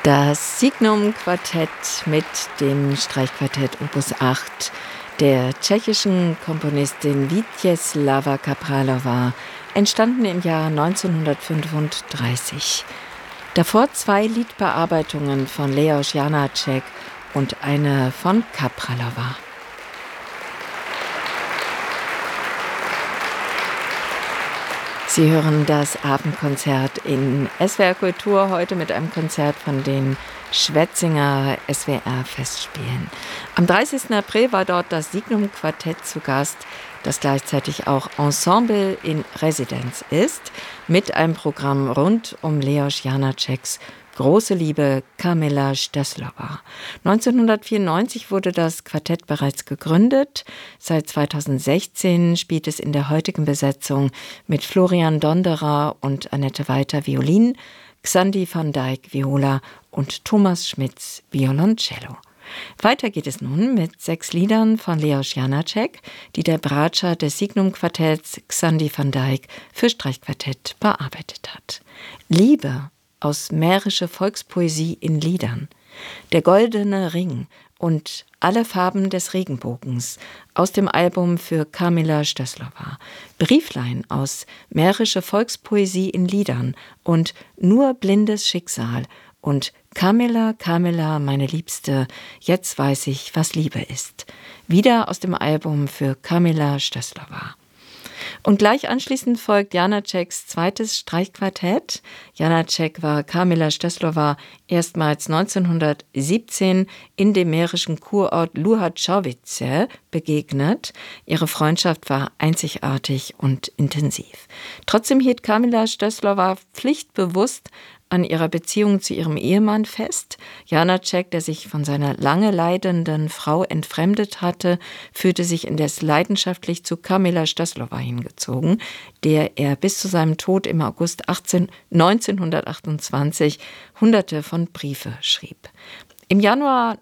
Das Signum-Quartett mit dem Streichquartett Opus 8 der tschechischen Komponistin Vítězslava Kapralova, entstanden im Jahr 1935. Davor 2 Liedbearbeitungen von Leos Janáček und eine von Kapralova. Sie hören das Abendkonzert in SWR Kultur, heute mit einem Konzert von den Schwetzinger SWR-Festspielen. Am 30. April war dort das Signum-Quartett zu Gast, das gleichzeitig auch Ensemble in Residenz ist, mit einem Programm rund um Leos Janáčeks große Liebe Kamila Štěslova. 1994 wurde das Quartett bereits gegründet. Seit 2016 spielt es in der heutigen Besetzung mit Florian Donderer und Annette Walter Violin, Xandi van Dijk Viola und Thomas Schmitz Violoncello. Weiter geht es nun mit 6 Liedern von Leos Janáček, die der Bratscher des Signum-Quartetts Xandi van Dijk für Streichquartett bearbeitet hat. Liebe aus mährische Volkspoesie in Liedern, Der goldene Ring und Alle Farben des Regenbogens aus dem Album für Kamila Štěslova, Brieflein aus mährische Volkspoesie in Liedern und Nur blindes Schicksal und Kamila, Kamila, meine Liebste, jetzt weiß ich, was Liebe ist, wieder aus dem Album für Kamila Štěslova. Und gleich anschließend folgt Janáčeks zweites Streichquartett. Janáček war Kamila Štěslova erstmals 1917 in dem mährischen Kurort Luhačovice begegnet. Ihre Freundschaft war einzigartig und intensiv. Trotzdem hielt Kamila Štěslova pflichtbewusst an ihrer Beziehung zu ihrem Ehemann fest. Janáček, der sich von seiner lange leidenden Frau entfremdet hatte, fühlte sich indes leidenschaftlich zu Kamila Štěslova hingezogen, der er bis zu seinem Tod im August 1928 Hunderte von Briefe schrieb. Im Januar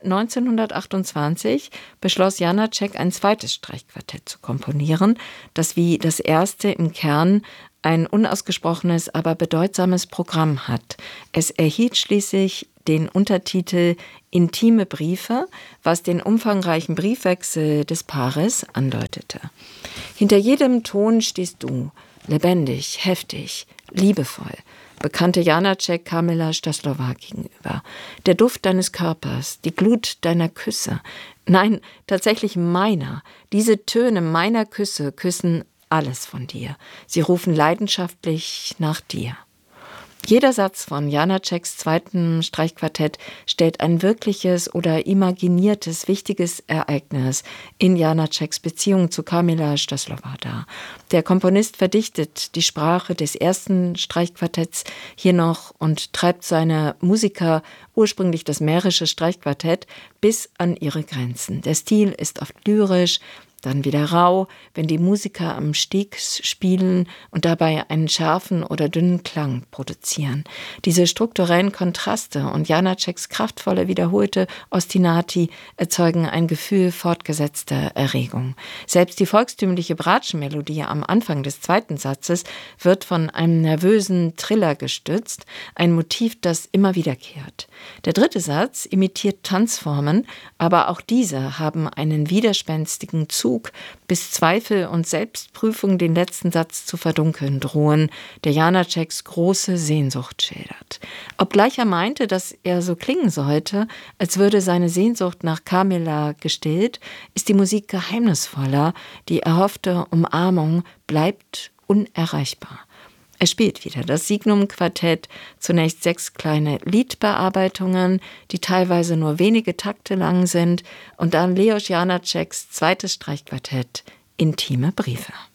1928 beschloss Janáček, ein zweites Streichquartett zu komponieren, das wie das erste im Kern ein unausgesprochenes, aber bedeutsames Programm hat. Es erhielt schließlich den Untertitel Intime Briefe, was den umfangreichen Briefwechsel des Paares andeutete. Hinter jedem Ton stehst du, lebendig, heftig, liebevoll, bekannte Janáček Kamila Štěslova gegenüber. Der Duft deines Körpers, die Glut deiner Küsse, nein, tatsächlich meiner, diese Töne meiner Küsse küssen alles von dir. Sie rufen leidenschaftlich nach dir. Jeder Satz von Janáčeks zweitem Streichquartett stellt ein wirkliches oder imaginiertes wichtiges Ereignis in Janáčeks Beziehung zu Kamila Štěslova dar. Der Komponist verdichtet die Sprache des ersten Streichquartetts hier noch und treibt seine Musiker, ursprünglich das mährische Streichquartett, bis an ihre Grenzen. Der Stil ist oft lyrisch, dann wieder rau, wenn die Musiker am Steg spielen und dabei einen scharfen oder dünnen Klang produzieren. Diese strukturellen Kontraste und Janáčeks kraftvolle, wiederholte Ostinati erzeugen ein Gefühl fortgesetzter Erregung. Selbst die volkstümliche Bratschenmelodie am Anfang des zweiten Satzes wird von einem nervösen Triller gestützt, ein Motiv, das immer wiederkehrt. Der dritte Satz imitiert Tanzformen, aber auch diese haben einen widerspenstigen Zug, bis Zweifel und Selbstprüfung den letzten Satz zu verdunkeln drohen, der Janáčeks große Sehnsucht schildert. Obgleich er meinte, dass er so klingen sollte, als würde seine Sehnsucht nach Kamila gestillt, ist die Musik geheimnisvoller, die erhoffte Umarmung bleibt unerreichbar. Er spielt wieder das Signum-Quartett, zunächst 6 kleine Liedbearbeitungen, die teilweise nur wenige Takte lang sind, und dann Leos Janáčeks zweites Streichquartett, Intime Briefe.